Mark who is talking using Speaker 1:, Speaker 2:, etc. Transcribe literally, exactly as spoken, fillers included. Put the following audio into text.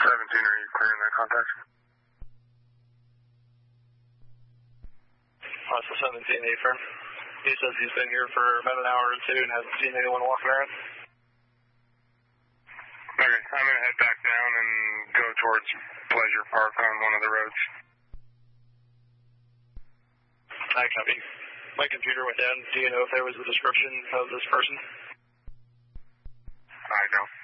Speaker 1: seventeen, are you clearing that contact?
Speaker 2: Alpha seventeen, affirm. He says he's been here for about an hour or two and hasn't seen anyone walking around.
Speaker 1: Okay, I'm going to head back down and go towards Pleasure Park on one of the roads.
Speaker 2: I copy. My computer went down. Do you know if there was a description of this person?
Speaker 1: I don't.